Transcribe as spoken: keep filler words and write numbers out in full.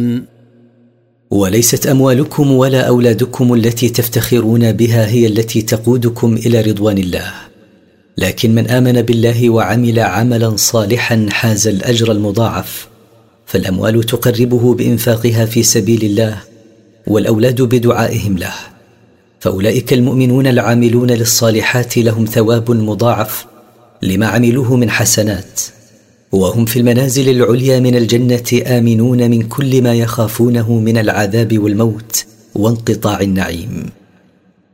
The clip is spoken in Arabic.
تعلمون. وليست أموالكم ولا أولادكم التي تفتخرون بها هي التي تقودكم إلى رضوان الله، لكن من آمن بالله وعمل عملا صالحا حاز الأجر المضاعف، فالأموال تقربه بإنفاقها في سبيل الله، والأولاد بدعائهم له، فأولئك المؤمنون العاملون للصالحات لهم ثواب مضاعف لما عملوه من حسنات، وهم في المنازل العليا من الجنة آمنون من كل ما يخافونه من العذاب والموت وانقطاع النعيم.